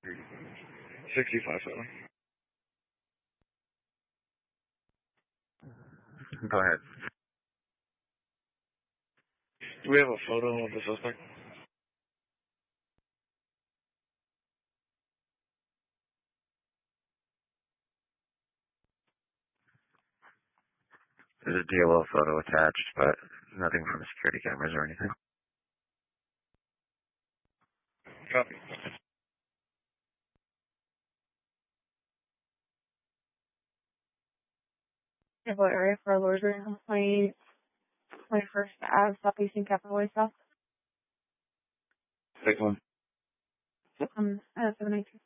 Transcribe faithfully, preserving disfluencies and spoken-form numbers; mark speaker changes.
Speaker 1: sixty-five seven.
Speaker 2: Go ahead.
Speaker 1: Do we have a photo of the suspect?
Speaker 2: There's a D L O photo attached, but nothing from security cameras or anything.
Speaker 1: Copy.
Speaker 3: What area for Lordbury, twenty, twenty-first Ave, Southeastern Capital Way South?
Speaker 1: Six one.
Speaker 3: Um, uh, seven eight two.